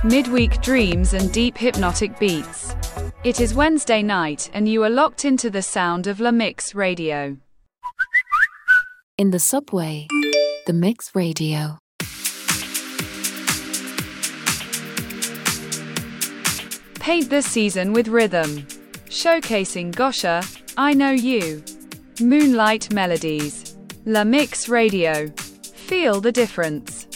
midweek dreams and deep hypnotic beats. It is Wednesday night and you are locked into the sound of La Mix Radio. In the subway, The Mix Radio. Paint the season with rhythm. Showcasing Gosha, I Know You. Moonlight Melodies. La Mix Radio. Feel the difference.